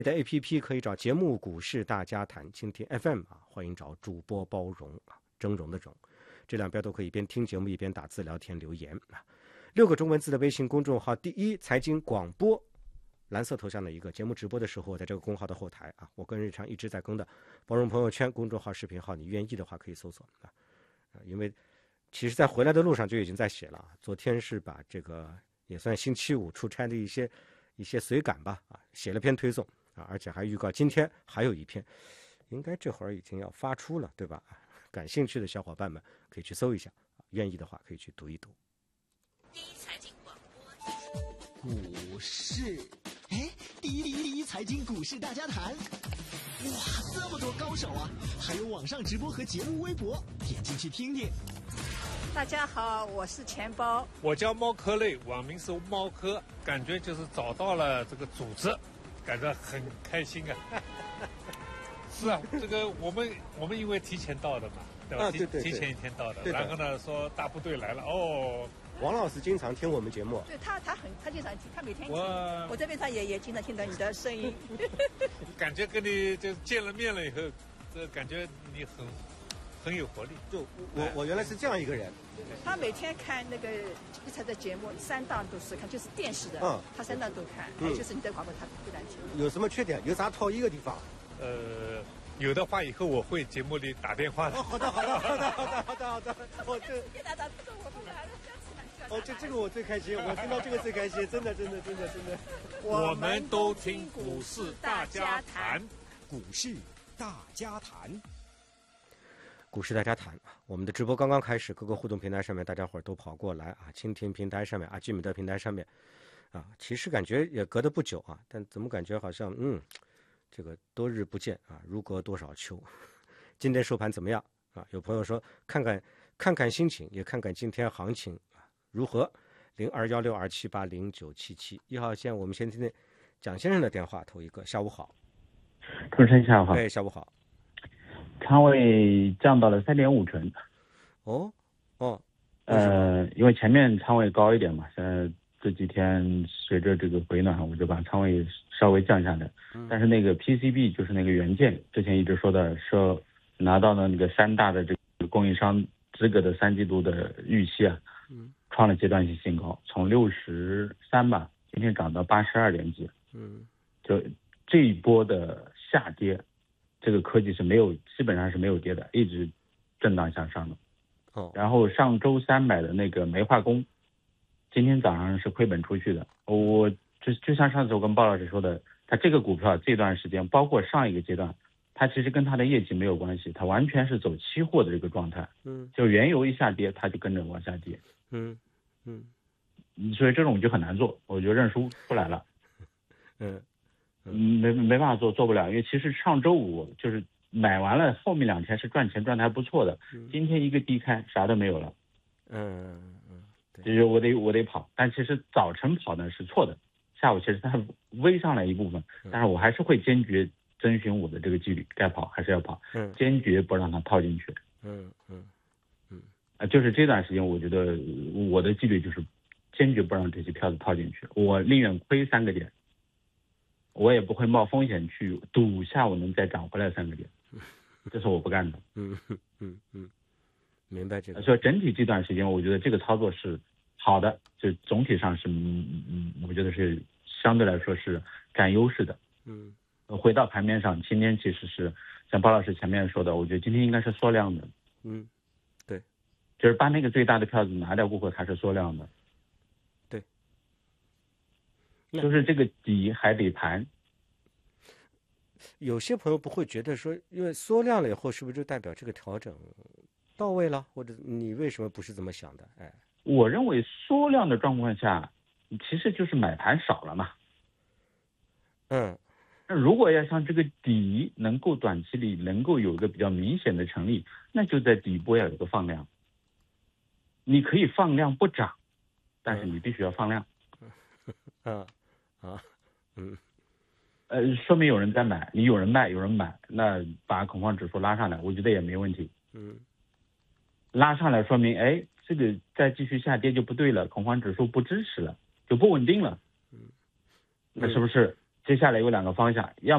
的 APP 可以找节目股市大家谈蜻蜓 FM 啊，欢迎找主播包容啊，峥嵘的峥，这两边都可以一边听节目一边打字聊天留言啊。6个中文字的微信公众号，第一财经广播，蓝色头像的一个节目直播的时候，在这个公号的后台啊，我跟日常一直在更的包容朋友圈公众号视频号，你愿意的话可以搜索啊。因为其实在回来的路上就已经在写了，昨天是把这个也算星期五出差的一些随感吧啊，写了篇推送啊，而且还预告今天还有一篇，应该这会儿已经要发出了，对吧？感兴趣的小伙伴们可以去搜一下，愿意的话可以去读一读。 第一财经广播， 股市，第一财经股市大家谈。哇，这么多高手啊！还有网上直播和节目微博，点进去听听。 大家好，我是钱包， 我叫猫科类，网名是猫科，感觉就是找到了这个组织，感觉很开心啊。是啊，这个我们因为提前到的嘛，对吧？ 对， 提前一天到的， 对的。 然后呢，说大部队来了，哦。 王老师经常听我们节目， 对他经常听，他每天听。我这边上也经常听到你的声音。 感觉跟你就见了面了以后，这感觉你很有活力。 就我原来是这样一个人。 他每天看那个一财的节目，3档都是看，就是电视的，他3档都看，就是你的广播他不难听。 有什么缺点？有啥讨厌的地方？ 有的话以后我会节目里打电话的。 好的。我这个我最开心，我听到这个最开心，真的。 我们都听股市大家谈， 股市大家谈， 股市大家谈。我们的直播刚刚开始，各个互动平台上面大家伙儿都跑过来啊，蜻蜓平台上面啊，聚美德平台上面啊，其实感觉也隔得不久啊，但怎么感觉好像这个多日不见啊，如隔多少秋。今天收盘怎么样啊？有朋友说看看心情，也看看今天行情如何？021627809771号线，我们先听听蒋先生的电话，头一个。下午好， 主持人下午好。 下午好。 仓位降到了3.5成。因为前面仓位高一点嘛，现在这几天随着这个回暖，我就把仓位稍微降下来。但是那个 PCB 就是那个元件，之前一直说拿到了那个3大的这个供应商资格的3季度的预期啊。创了阶段性新高，从63吧，今天涨到82点几。就这一波的下跌，这个科技是基本上是没有跌的，一直震荡向上的。然后上周3买的那个煤化工，今天早上是亏本出去的。我就像上次我跟鲍老师说的，他这个股票这段时间，包括上一个阶段，它其实跟它的业绩没有关系，它完全是走期货的这个状态。就原油一下跌，它就跟着往下跌。所以这种就很难做，我就认输出来了。没办法做不了，因为其实上周五就是买完了，后面2天是赚钱赚的还不错的。今天一个低开，啥都没有了。就是我得跑，但其实早晨跑呢是错的，下午其实它微上来一部分，但是我还是会坚决遵循我的这个纪律，该跑还是要跑，坚决不让它套进去。就是这段时间，我觉得我的纪律就是坚决不让这些票子套进去，我宁愿亏3个点，我也不会冒风险去赌下我能再涨回来3个点，这是我不干的。 明白这个。 所以整体这段时间，我觉得这个操作是好的，就总体上是我觉得是相对来说是占优势的。回到盘面上，今天其实是像包老师前面说的，我觉得今天应该是缩量的。 对， 就是把那个最大的票子拿掉过后，它是缩量的。 对， 就是这个底还得盘。 有些朋友不会觉得说，因为缩量了以后，是不是就代表这个调整到位了？或者你为什么不是这么想的？ 我认为缩量的状况下，其实就是买盘少了嘛。那如果要像这个底能够短期里能够有一个比较明显的成立，那就在底部要有个放量。你可以放量不涨，但是你必须要放量。说明有人在买，你有人卖，有人买，那把恐慌指数拉上来，我觉得也没问题。拉上来说明，这个再继续下跌就不对了，恐慌指数不支持了，就不稳定了。那是不是接下来有2个方向，要